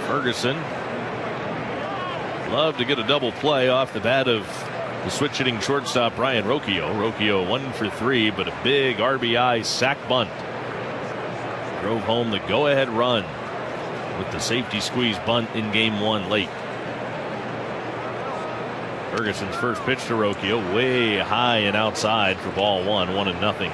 Ferguson. Love to get a double play off the bat of the switch-hitting shortstop Brayan Rocchio. Rocchio 1 for 3, but a big RBI sac bunt. Drove home the go-ahead run with the safety squeeze bunt in game 1 late. Ferguson's first pitch to Rocchio, way high and outside for ball 1, 1-0.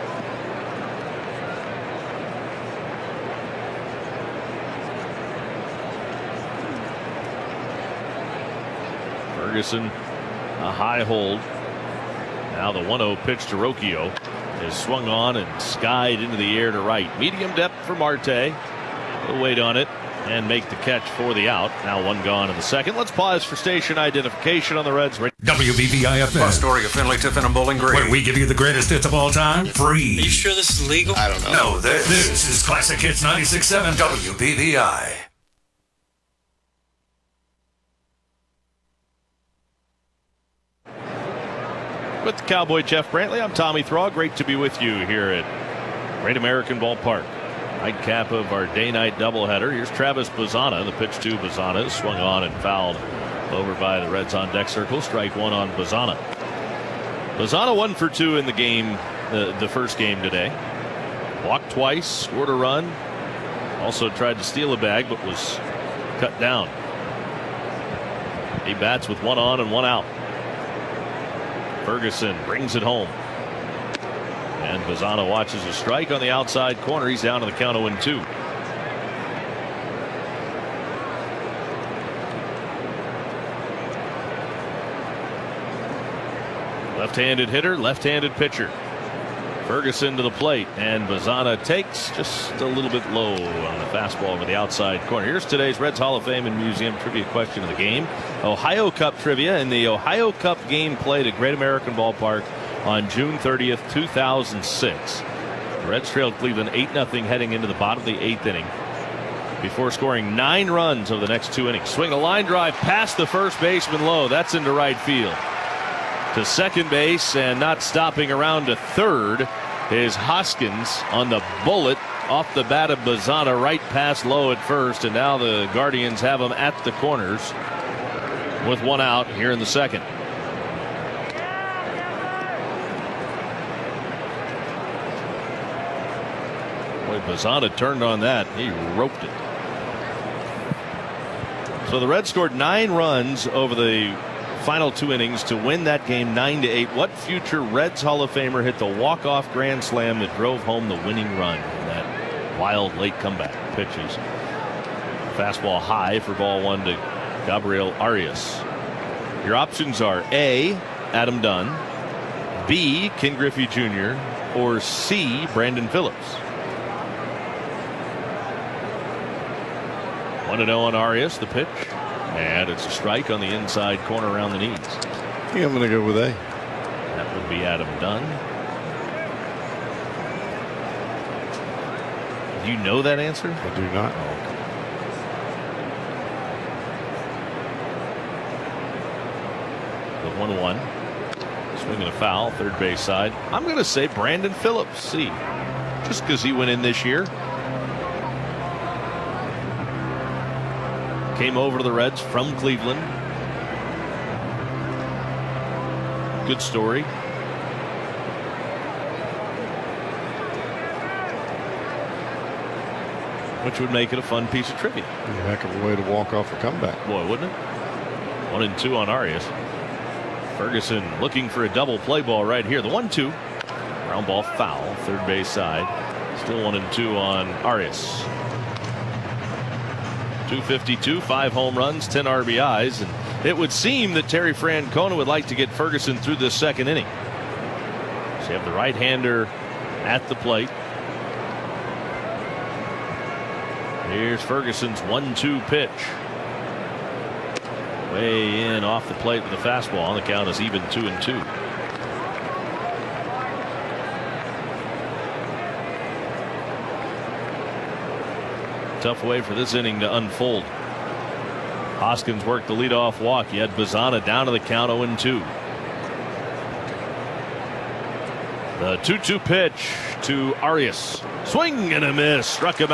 Ferguson, a high hold. Now the 1-0 pitch to Rocchio is swung on and skied into the air to right. Medium depth for Marte. He'll wait on it and make the catch for the out. Now 1 gone in the second. Let's pause for station identification on the Reds. WBVI-FM. Astoria, Finley, Tiffin, and Bowling Green. Where we give you the greatest hits of all time, free. Are you sure this is legal? I don't know. No, this is Classic Hits 96.7 WBVI. With the Cowboy Jeff Brantley, I'm Tommy Thaw. Great to be with you here at Great American Ballpark. Nightcap of our day-night doubleheader. Here's Travis Bazzana. The pitch to Bazzana is swung on and fouled over by the Reds on deck circle. Strike 1 on Bazzana. Bazzana 1 for 2 in the game, the first game today. Walked twice, scored a run. Also tried to steal a bag, but was cut down. He bats with 1 on and 1 out. Ferguson brings it home. And Bazzana watches a strike on the outside corner. He's down to the count of 1-2. Left-handed hitter, left-handed pitcher. Ferguson to the plate, and Bazzana takes just a little bit low on the fastball over the outside corner. Here's today's Reds Hall of Fame and Museum trivia question of the game. Ohio Cup trivia. In the Ohio Cup game played at Great American Ballpark on June 30th, 2006. The Reds trailed Cleveland 8-0 heading into the bottom of the 8th inning before scoring 9 runs over the next 2 innings. Swing a line drive past the first baseman low. That's into right field. To second base, and not stopping around to third is Hoskins on the bullet off the bat of Bazzana right past low at first, and now the Guardians have him at the corners with 1 out here in the second. Boy, Bazzana turned on that. He roped it. So the Reds scored 9 runs over the final 2 innings to win that game 9-8. What future Reds Hall of Famer hit the walk-off grand slam that drove home the winning run in that wild late comeback? Pitches. Fastball high for ball 1 to Gabriel Arias. Your options are A, Adam Dunn, B, Ken Griffey Jr., or C, Brandon Phillips. 1-0 on Arias, the pitch. And it's a strike on the inside corner around the knees. I think I'm going to go with A. That would be Adam Dunn. Do you know that answer? I do not. The 1-1. Swinging a foul, third base side. I'm going to say Brandon Phillips, C. Just because he went in this year. Came over to the Reds from Cleveland. Good story. Which would make it a fun piece of trivia. A heck of a way to walk off a comeback. Boy, wouldn't it? 1-2 on Arias. Ferguson looking for a double play ball right here. The 1-2. Ground ball foul, third base side. Still 1-2 on Arias. 252, 5 home runs, 10 RBIs, and it would seem that Terry Francona would like to get Ferguson through this second inning. So you have the right-hander at the plate. Here's Ferguson's 1-2 pitch. Way in off the plate with a fastball. On the count is even 2-2. Tough way for this inning to unfold. Hoskins worked the leadoff walk. He had Bazzana down to the count 0-2. The 2-2 pitch to Arias. Swing and a miss. Struck him out.